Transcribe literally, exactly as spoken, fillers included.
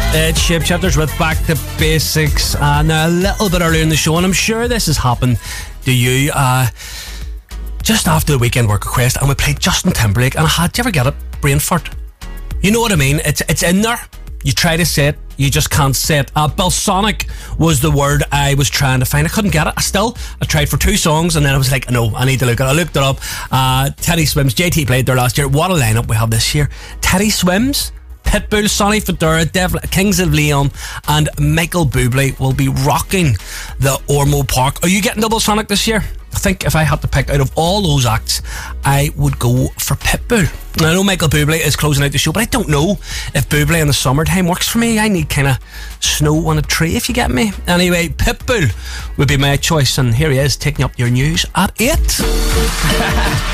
It's Shape Shifters with Back to Basics, and a little bit earlier in the show, and I'm sure this has happened to you, uh, just after the weekend work request, and we played Justin Timberlake, and I had, do you ever get it? Brain fart. You know what I mean? It's it's in there. You try to say it, you just can't say it. Uh, Balsonic was the word I was trying to find. I couldn't get it. I still, I tried for two songs, and then I was like, no, I need to look it. I looked it up. Uh, Teddy Swims, J T played there last year. What a lineup we have this year. Teddy Swims, Pitbull, Sonny Fodera, Devil, Kings of Leon, and Michael Bublé will be rocking the Ormo Park. Are you getting Double Sonic this year? I think if I had to pick out of all those acts, I would go for Pitbull. Now, I know Michael Bublé is closing out the show, but I don't know if Bublé in the summertime works for me. I need kind of snow on a tree, if you get me. Anyway, Pitbull would be my choice, and here he is taking up your news at eight.